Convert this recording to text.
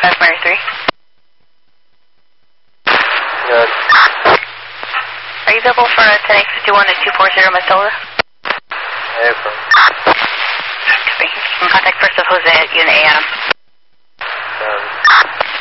5 Mary 3. Good. Are you available for a 10-851 at 240 Matilda? April. Contact first of Jose at Unit A, Adam.